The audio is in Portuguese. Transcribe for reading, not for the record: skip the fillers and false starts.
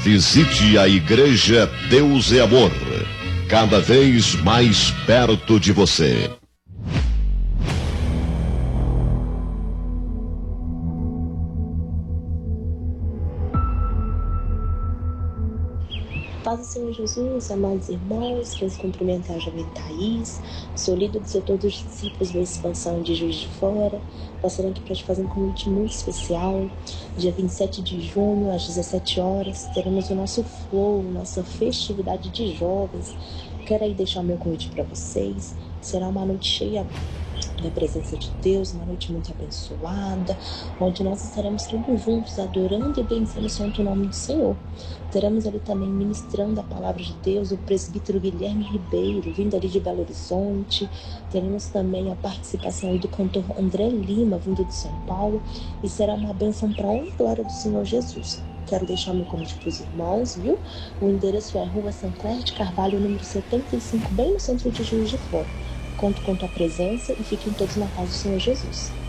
Visite a Igreja Deus é Amor, cada vez mais perto de você. Paz do Senhor Jesus, amados irmãos, quero cumprimentar a jovem Thaís, sou líder do setor dos discípulos da expansão de Juiz de Fora, passando aqui para te fazer um convite muito especial. Dia 27 de junho, às 17 horas, teremos o nosso Flow, nossa festividade de jovens. Quero aí deixar o meu convite para vocês, será uma noite cheia da presença de Deus, uma noite muito abençoada, onde nós estaremos todos juntos adorando e bendizendo o santo nome do Senhor. Teremos ali também ministrando a palavra de Deus o presbítero Guilherme Ribeiro, vindo ali de Belo Horizonte. Teremos também a participação do cantor André Lima, vindo de São Paulo, e será uma bênção para a honra e glória do Senhor Jesus. Quero deixar meu convite para os irmãos, viu? O endereço é Rua Sancler de Carvalho, número 75, bem no centro de Juiz de Fora. Conto com tua presença e fiquem todos na paz do Senhor Jesus.